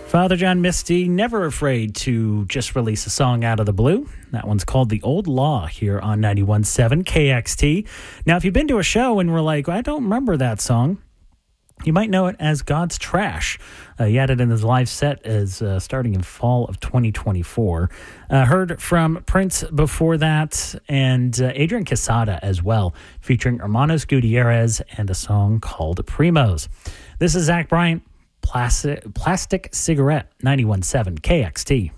Father John Misty, never afraid to just release a song out of the blue. That one's called The Old Law here on 91.7 KXT. Now, if you've been to a show and were like, I don't remember that song, you might know it as God's Trash. He had it in his live set as starting in fall of 2024. Heard from Prince before that and Adrian Quesada as well, featuring Hermanos Gutierrez and a song called Primos. This is Zach Bryant, Plastic Cigarette, 91.7 KXT.